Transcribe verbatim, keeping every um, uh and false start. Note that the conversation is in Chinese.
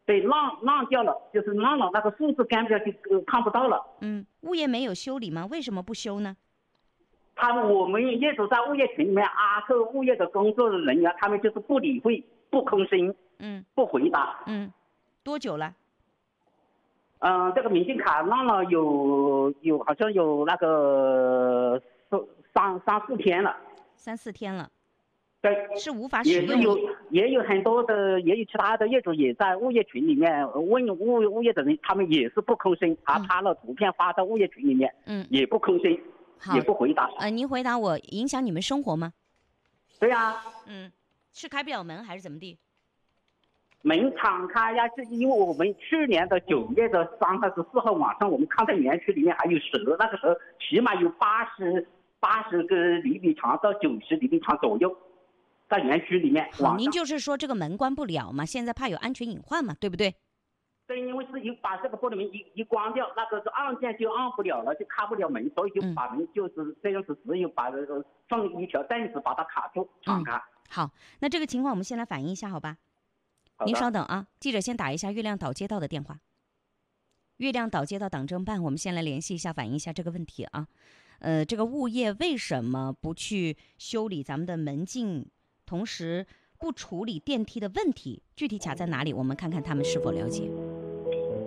对，浪浪掉了，就是浪了，那个树枝干掉就、呃、看不到了。 嗯，物业没有修理吗？为什么不修呢？ 他们我们业主在物业群里面阿克物业的工作人员，他们就是不理会、不吭声， 嗯不回答。 嗯，多久了？ 嗯、呃，这个明信卡浪了有有好像有那个三三四天了。 三四天了。 对， 是无法使用。 也是有也有很多的，也有其他的业主也在物业群里面问物物业的人，他们也是不吭声，他拍了图片发到物业群里面， 嗯， 也不吭声，也不回答。 呃，您回答我，影响你们生活吗？ 对呀、啊。 嗯，是开不了门还是怎么地？ 门敞开呀，是因为我们去年的九月的三号十四号晚上，我们看到园区里面还有蛇，那个时候起码有八十八十个厘米长到九十厘米长左右。在园区里面， 好，您就是说这个门关不了嘛？现在怕有安全隐患嘛，对不对？ 对，因为是一把这个玻璃门一一关掉，那个是按键就按不了了，就开不了门，所以就把门就是这样子，只有把这个放一条凳子把它卡住敞开。 嗯、好，那这个情况我们先来反映一下，好吧？您稍等啊，记者先打一下月亮岛街道的电话。月亮岛街道党政办，我们先来联系一下，反映一下这个问题啊。呃，这个物业为什么不去修理咱们的门禁？同时不处理电梯的问题，具体卡在哪里？我们看看他们是否了解。